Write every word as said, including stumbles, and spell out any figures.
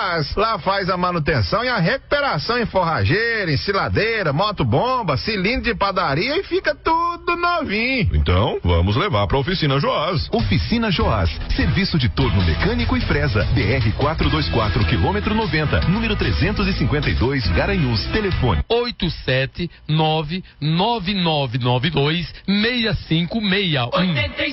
Joás. Lá faz a manutenção e a recuperação em forrageira, ensiladeira, motobomba, cilindro de padaria e fica tudo novinho. Então, vamos levar pra Oficina Joás. Oficina Joás, serviço de torno mecânico e fresa, B R quatrocentos e vinte e quatro, quilômetro noventa, número trezentos e cinquenta e dois, Garanhuns, telefone oito sete nove nove nove nove dois seis cinco seis um.